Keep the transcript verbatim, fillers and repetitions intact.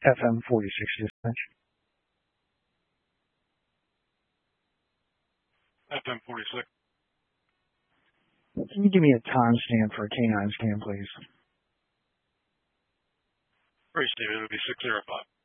F M forty-six dispatch. F M forty-six. Can you give me a timestamp for a canine scan, please? Great, Steve. It'll be six zero five.